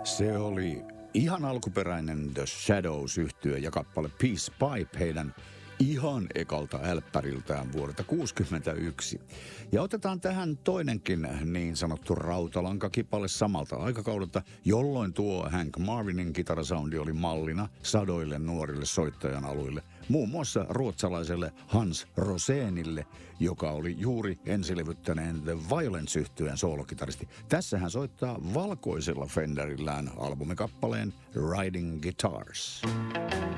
Se oli ihan alkuperäinen The Shadows-yhtye ja kappale Peace Pipe heidän ihan ekalta älppäriltään vuodelta 1961. Ja otetaan tähän toinenkin niin sanottu rautalankakipale samalta aikakaudelta, jolloin tuo Hank Marvinin kitarasoundi oli mallina sadoille nuorille soittajan aluille. Muun muassa ruotsalaiselle Hans Rosénille, joka oli juuri ensilevyttäneen The Violence-yhtyeen soolokitaristi. Tässä hän soittaa valkoisella Fenderillään albumikappaleen Riding Guitars.